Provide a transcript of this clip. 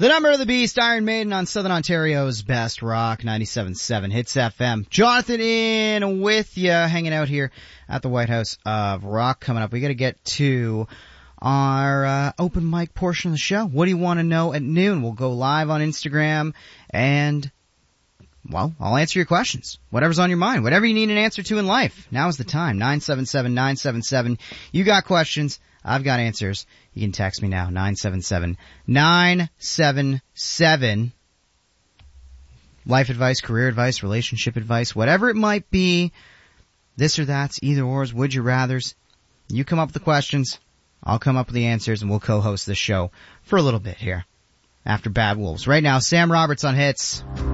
The Number of the Beast, Iron Maiden on Southern Ontario's Best Rock, 97.7 Hits FM. Jonathan in with you, hanging out here at the White House of Rock. Coming up, we got to get to our open mic portion of the show. What do you want to know at noon? We'll go live on Instagram and, well, I'll answer your questions. Whatever's on your mind, whatever you need an answer to in life. Now is the time. 977-977. You got questions. I've got answers. You can text me now, 977-977. Life advice, career advice, relationship advice, whatever it might be. This or that's, either or's, would you rathers. You come up with the questions, I'll come up with the answers, and we'll co-host this show for a little bit here after Bad Wolves. Right now, Sam Roberts on Hits.